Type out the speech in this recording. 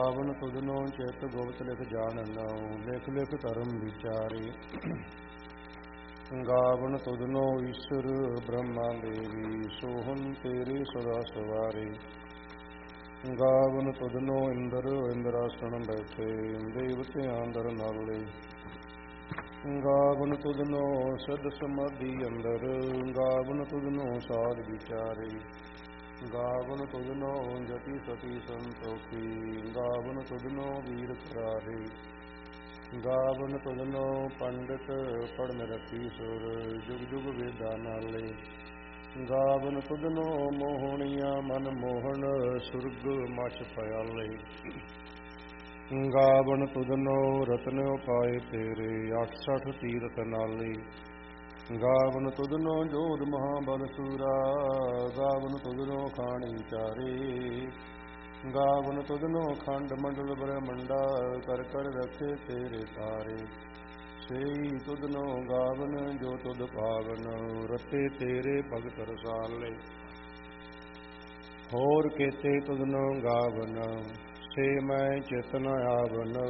ਪਾਵਨ ਤੁਧਨੋ ਚਿਤ ਗੁਪਤ ਲਿਖ ਜਾਣਨੋ, ਲਿਖ ਲਿਖ ਧਰਮ ਵਿਚਾਰੇ। ਗਾਵਨ ਤੁਧਨੋ ਈਸ਼ਰ ਬ੍ਰਹਮਾ ਦੇਵੀ, ਸੋਹਨ ਤੇਰੇ ਸਦਾ ਸਵਾਰੇ। ਗਾਵਨ ਤੁਧਨੋ ਇੰਦਰ ਇੰਦਰਾਸਣ ਬੈਠੇ, ਦੇਵਤਿਆਂ ਦਰ ਨਾਲੇ। ਗਾਵਨ ਤੁਧਨੋ ਸਿੱਧ ਸਮਾਧੀ ਅੰਦਰ, ਗਾਵਨ ਤੁਧਨੋ ਸਾਧ ਵਿਚਾਰੇ। ਗਾਵਨ ਤੁਧਨੋ ਜਤੀ ਸਤੀ ਸੰਤੋਖੀ, ਗਾਵਨ ਤੁਧਨੋ ਵੀਰ ਕਰਾਰੇ। ਗਾਵਨ ਤੁਧਨੋ ਪੰਡਿਤ ਪੜ੍ਹਨ ਰਖੀ ਸੁਰ, ਜੁਗ ਜੁਗ ਵੇਦਾਂ ਨਾਲੇ। ਗਾਵਨ ਤੁਧਨੋ ਮੋਹਣੀਆਂ ਮਨ ਮੋਹਣ, ਸੁਰਗ ਮਛ ਪਿਆਲੇ। ਗਾਵਨ ਤੁਧਨੋ ਰਤਨ ਉਪਾਏ ਤੇਰੇ, 68 ਤੀਰਥ ਨਾਲੇ। ਗਾਵਨ ਤੁਧਨੋ ਜੋਧ ਮਹਾਬਲ ਸੂਰਾ, ਗਾਵਨ ਤੁਧਨੋ ਖਾਣੀ ਚਾਰੇ। ਗਾਵਨ ਤੁਧਨੋ ਖੰਡ ਮੰਡਲ ਬ੍ਰਹਮੰਡਾ, ਕਰ ਕਰ ਰਖੇ ਤੇਰੇ ਤਾਰੇ। ਸੇਈ ਤੁਧਨੋ ਗਾਵਨ ਜੋ ਤੁਧ ਪਾਵਨ, ਰਤੇ ਤੇਰੇ ਭਗਤ ਰਸਾਲੇ। ਹੋਰ ਕੇਤੇ ਤੁਧਨੋ ਗਾਵਨ, ਸੇ ਮੈਂ ਚਿਤ ਨ ਆਵਨ,